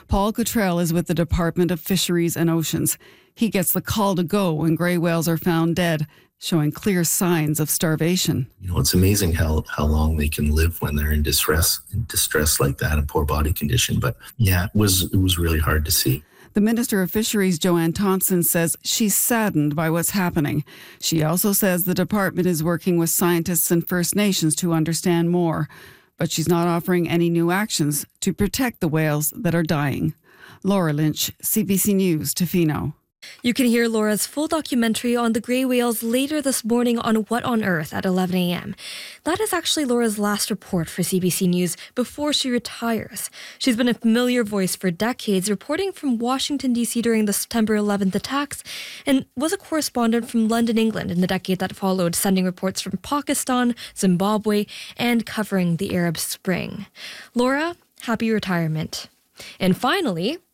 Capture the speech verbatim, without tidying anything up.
Paul Cottrell is with the Department of Fisheries and Oceans. He gets the call to go when grey whales are found dead, showing clear signs of starvation. You know, it's amazing how, how long they can live when they're in distress, in distress like that, in poor body condition. But yeah, it was it was really hard to see. The Minister of Fisheries, Joanne Thompson, says she's saddened by what's happening. She also says the department is working with scientists and First Nations to understand more, but she's not offering any new actions to protect the whales that are dying. Laura Lynch, C B C News, Tofino. You can hear Laura's full documentary on the grey whales later this morning on What on Earth at eleven a.m. That is actually Laura's last report for C B C News before she retires. She's been a familiar voice for decades, reporting from Washington, D C during the September eleventh attacks, and was a correspondent from London, England in the decade that followed, sending reports from Pakistan, Zimbabwe, and covering the Arab Spring. Laura, happy retirement. And finally,